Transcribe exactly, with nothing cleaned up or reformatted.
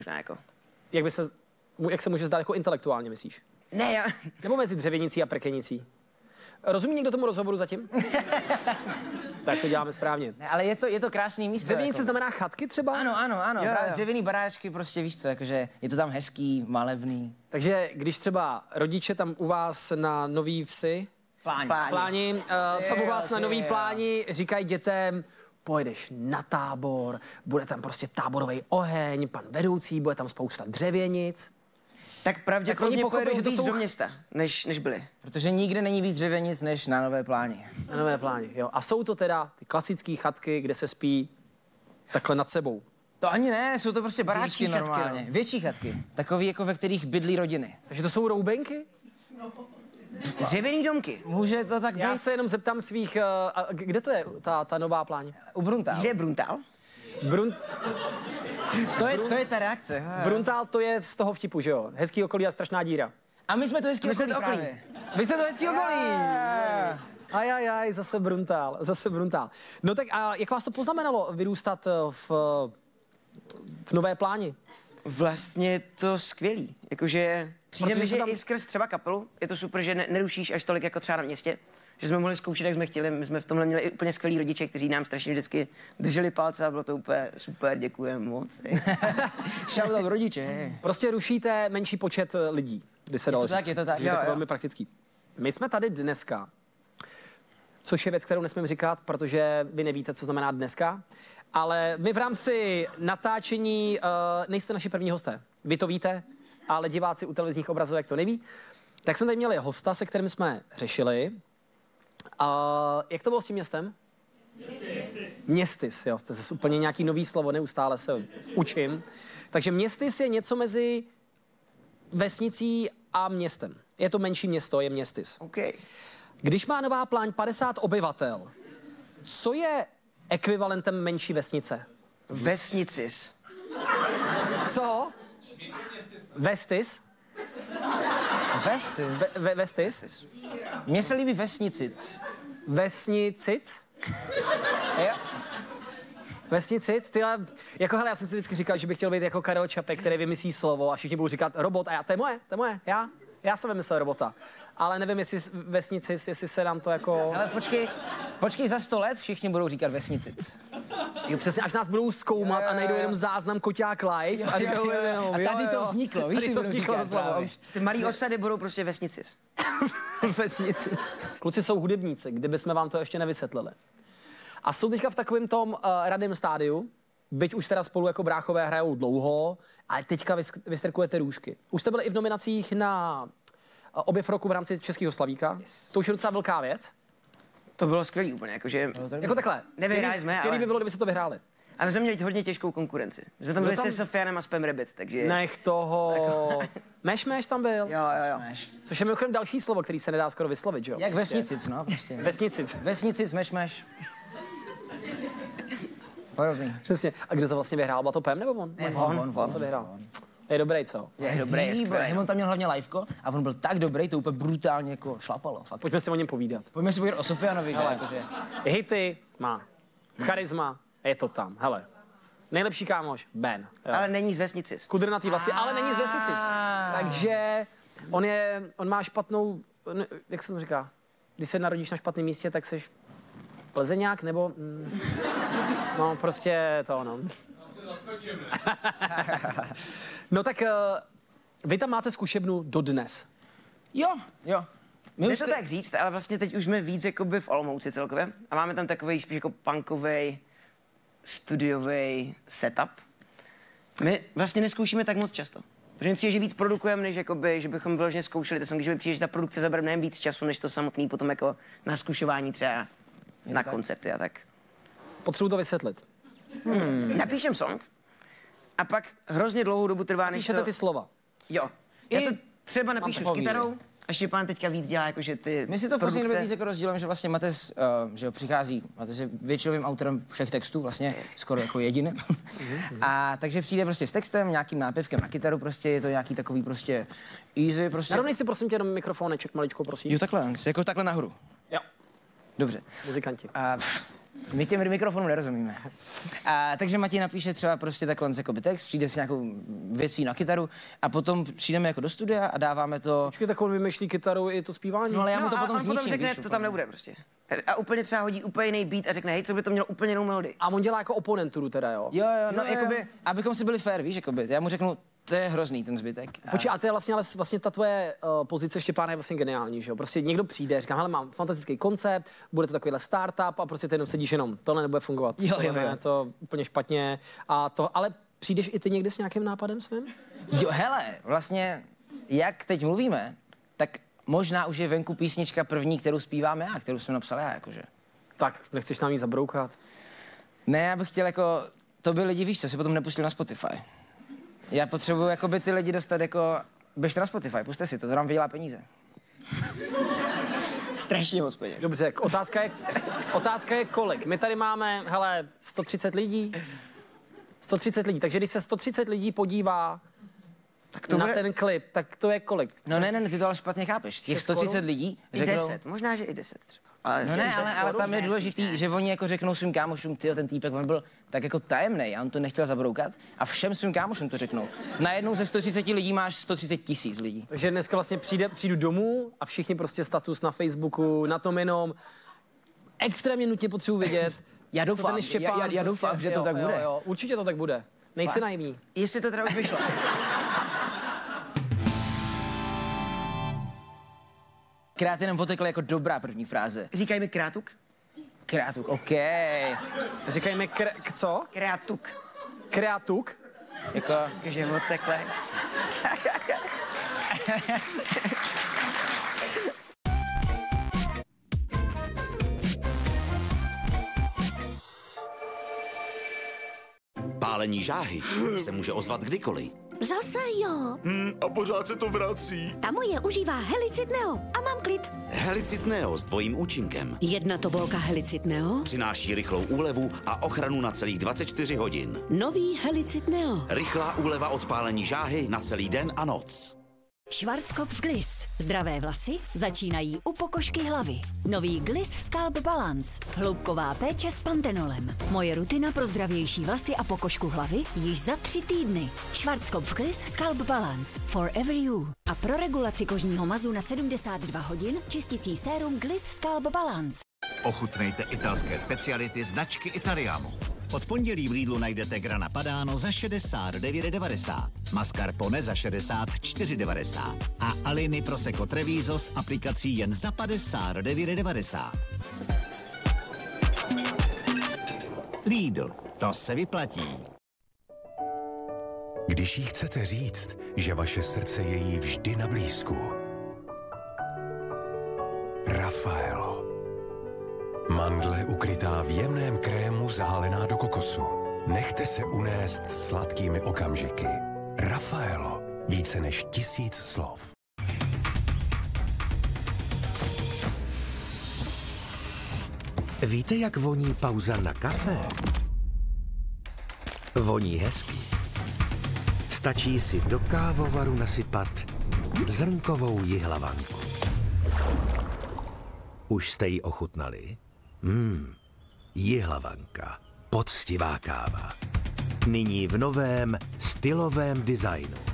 možná jako. Jak by se, jak se může zdát jako intelektuálně, myslíš? Ne, já... Nebo mezi dřevěnicí a prkenicí? Rozumí někdo tomu rozhovoru zatím? Tak to děláme správně. Ne, ale je to, je to krásný místo. Dřevěnice jako. znamená chatky třeba? Ano, ano, ano. Jo, Právě jo. dřevěný baráčky, prostě víš co, jakože je to tam hezký, malebný. Takže když třeba rodiče tam u vás na Nový Vsi, Pláni. pláni, uh, tam u vás na ty Nový jo. Pláni říkají dětem, pojedeš na tábor, bude tam prostě táborový oheň, pan vedoucí, bude tam spousta dřevěnic. Tak pravděpodobně Tak oni pochopí, pojedou že to víc jsou- do města, než, než byli. Protože nikde není víc dřevěnic než na Nové Pláni. Na Nové Pláni, jo. A jsou to teda ty klasické chatky, kde se spí takhle nad sebou. To ani ne, jsou to prostě baráčky Větší chatky, normálně. no. Větší chatky. Takový, jako ve kterých bydlí rodiny. Takže to jsou roubenky? Dřevěný domky. Může to tak Já být? se jenom zeptám svých, uh, a k- kde to je, ta, ta Nová Pláň? U Bruntál. Kde je Bruntál? Brunt, To je, to je ta reakce. Bruntál to je z toho vtipu, že jo? Hezký okolí a strašná díra. A my jsme to hezký My jsme okolí to okolí. právě. Vy jste to hezký okolí. Aj, aj, aj, zase Bruntál, zase Bruntál. No tak a jak vás to poznamenalo vyrůstat eh, v, v Nové Pláni? Vlastně je to skvělý. Jakože přijde Protože mi, se že tam- i skrz třeba kapelu je to super, že ne, nerušíš až tolik jako třeba na městě. Že jsme mohli zkoušet, jak jsme chtěli. My jsme v tomhle měli i úplně skvělý rodiče, kteří nám strašně vždycky drželi palce a bylo to úplně super, děkujeme moc. Shoutout rodiče. hej. Prostě rušíte menší počet eh, lidí, by se dalo to říct. tak, je to tak. Je Jo, to jo. velmi praktický. My jsme tady dneska, což je věc, kterou nesmím říkat, protože vy nevíte, co znamená dneska, ale my v rámci natáčení uh, nejste naši první hosté. Vy to víte, ale diváci u televizních obrazovek to neví. Tak jsme tady měli hosta, se kterým jsme řešili. Uh, jak to bylo s tím městem? Městis. Městis, jo, to je zase úplně nějaký nový slovo, neustále se učím. Takže městis je něco mezi vesnicí a městem. Je to menší město, je městis. OK. Když má Nová Pláň padesát obyvatel, co je ekvivalentem menší vesnice? Vesnicis. Co? Vestis? Vesty. Ve, ve, vestis? Mně se líbí vesnicic. Vesnicic? Jo. Vesnicic? Ty, ale, jako hele, já jsem si vždycky říkal, že bych chtěl být jako Karel Čapek, který vymyslí slovo a všichni budou říkat robot a já, to je moje, to je moje, já, já jsem vymyslel robota. Ale nevím, jestli s- vesnicis, jestli se nám to jako... Ale počkej, počkej, za sto let všichni budou říkat vesnicic. Jo, přesně, až nás budou zkoumat a najdou jenom záznam Koťák live a říkají jo, jo. jenom, A jo, tady to jo. vzniklo, víš, Tady si to budou vzniklo říkat to slovo. právě. už. Ty malý osady budou prostě vesnicis. Vesnici. Kluci jsou hudebníci, kdyby jsme vám to ještě nevysvětlili. A jsou teďka v takovém tom uh, radém stádiu, byť už teda spolu jako bráchové hrajou dlouho, ale teďka vys- vystrkujete růžky. Už jste byli i v nominacích na uh, objev roku v rámci Českého slavíka. Yes. To už je docela velká věc. To bylo skvělý úplně, jakože... Jako takhle. Nevyhráli skvělý- jsme, Skvělý ale- by bylo, kdyby se to vyhráli. A my jsme měli hodně těžkou konkurenci. My jsme tam Kdo byli tam- se Sofianem a Spam Rabbit, takže... Nech toho. Meš, meš tam byl. Jo, jo, jo. Což je mimochodem další slovo, který se nedá skoro vyslovit, že jo? Jak vesnicic, no, prostě. Vesnicic. Vesnicic, mešmeš. Podobný. Přesně. A kdo to vlastně vyhrál? Byla to Pem nebo on? Ne, on, on, On to vyhrál. Je dobrý, co? Je dobrý, je skvělý. On tam měl hlavně liveko a on byl tak dobrý, to úplně brutálně jako šlapalo. Fakt. Pojďme si o něm povídat. Pojďme si povídat o Sofianovi, že jakože. Hity má. Charisma, je to tam. Hele. Nejlepší kámoš, Ben. Jo. Ale není z vesnicis. Kudrnatý vlasy, ale není z vesnici. Takže on je, on má špatnou, ne, jak se to říká? Když se narodíš na špatném místě, tak seš plezeňák, nebo... Mm, no, prostě to, no. No tak uh, vy tam máte zkušebnu dodnes. Jo, jo. My Jde už to te- tak říct, ale vlastně teď už jsme víc jakoby v Olomouci celkově. A máme tam takový spíš jako punkovej, studiový setup. My vlastně neskoušíme tak moc často. Protože mi přijde, že víc produkujeme, než jakoby, že bychom vyloženě zkoušeli ty songy, že mi přijde, že ta produkce zabere mnohem víc času, než to samotný potom jako na zkušování třeba na tak. koncerty a tak. Potřebuji to vysvětlit. Hmm. Napíšem song a pak hrozně dlouhou dobu trvá, než Píšete to... ty slova. Jo. Já I- to třeba napíšu s takový. kytarou a Štěpán teďka víc dělá jakože ty My si to v poslední produkce. době víc jako rozdílem, že vlastně Matez, uh, že jo, přichází, Matez je většinovým autorem všech textů, vlastně skoro jako jediný. A takže přijde prostě s textem, nějakým nápěvkem na kytaru, prostě je to nějaký takový prostě easy, prostě. Narovnej si prosím tě jenom mikrofoneček maličko, prosím. Jo, takhle, jako takhle nahoru. Jo, Dobře. muzikanti. A, My těm mikrofonům nerozumíme. A, takže Matěj napíše třeba prostě takhle jakoby text, přijde s nějakou věcí na kytaru a potom přijdeme jako do studia a dáváme to... Počkej, tak on vymýšlí kytaru i to zpívání. No ale já mu No to a potom on potom zničím, řekne, víš, to úplně. tam nebude prostě. A úplně třeba hodí úplně jiný beat a řekne, hej, co by to mělo úplně jinou melodii. A on dělá jako oponenturu teda, jo? Jo, jo, no Jo, jo. jakoby, abychom si byli fair, víš, jakoby, já mu řeknu, to je hrozný ten zbytek. A... Počkej, a to je vlastně, ale vlastně ta tvoje uh, pozice Štěpána je vlastně geniální, že jo? Prostě někdo přijde, říká, hele, mám fantastický koncept, bude to takovýhle startup a prostě ty jenom sedíš jenom, tohle nebude fungovat. Jo, jo, tohle jo. je to úplně špatně. A to, ale přijdeš i ty někdy s nějakým nápadem svým? Jo, hele, vlastně, jak teď mluvíme, tak možná už je venku písnička první, kterou zpívám já, kterou jsem napsal já, jakože. Tak, nechceš nám jí zabroukat? Ne, já bych chtěl jako, to by lidi, víš co, si potom nepustil na Spotify. Já potřebuji jakoby ty lidi dostat jako, běžte na Spotify, puste si to, to nám vydělá peníze. Strašně moc peněz. Dobře, otázka je, otázka je kolik? My tady máme, hele, sto třicet lidí. sto třicet lidí, takže když se sto třicet lidí podívá tak to na bude... ten klip, tak to je kolik? No ne, ne, ne, ty to ale špatně chápeš. Těch Šest sto třicet korun? lidí I řeknou... deset, možná, že i deset třeba. Ale No ne, deset ale, ale korun, tam je ne, důležitý, spíš ne. že oni jako řeknou svým kámošům, tyjo, ten týpek, on byl tak jako tajemnej a on to nechtěl zabroukat a všem svým kámošům to řeknou. Najednou ze sto třicet lidí máš sto třicet tisíc lidí. Takže dneska vlastně přijde, přijdu domů a všichni prostě status na Facebooku, na tom jenom. Extrémně nutně potřebuji vědět, Já co doufám, ten Štěpán já- já- já doufám, že to jo, tak jo, bude. Jo, určitě to tak bude. Nejsi Fakt? naivní. Jestli to teda už vyšlo. Krát jenom otekl jako dobrá první fráze. Říkají mi krátuk? Krátuk, OK. Říkají mi kre, k, co? Krátuk. Kreatuk? Jako, Takže odtekle. Pálení žáhy se může ozvat kdykoliv. Zase jo. Hmm, a pořád se to vrací. Ta moje užívá Helicit Neo a mám klid. Helicit Neo s dvojím účinkem Jedna tobolka Helicit Neo, přináší rychlou úlevu a ochranu na celých dvacet čtyři hodin. nový Helicit Neo. Rychlá úleva od pálení žáhy na celý den a noc. Schwarzkopf Gliss. Zdravé vlasy začínají u pokožky hlavy. Nový Gliss Scalp Balance. Hloubková péče s pantenolem. Moje rutina pro zdravější vlasy a pokožku hlavy již za tři týdny. Schwarzkopf Gliss Scalp Balance. Forever you. A pro regulaci kožního mazu na sedmdesát dva hodin čistící sérum Gliss Scalp Balance. Ochutnejte italské speciality značky Italiamo. Od pondělí v Lidlu najdete Grana Padano za šedesát devět devadesát, Mascarpone za šedesát čtyři devadesát a Alini Prosecco Treviso s aplikací jen za padesát devět devadesát. Lidl, to se vyplatí. Když jí chcete říct, že vaše srdce je jí vždy na blízku. Raffaello. Mandle ukrytá v jemném krému zahalená do kokosu. Nechte se unést sladkými okamžiky. Raffaello. Více než tisíc slov. Víte, jak voní pauza na kafe? Voní hezky. Stačí si do kávovaru nasypat zrnkovou jihlavanku. Už jste ji ochutnali? Hmm, jihlavanka, poctivá káva. Nyní v novém stylovém designu.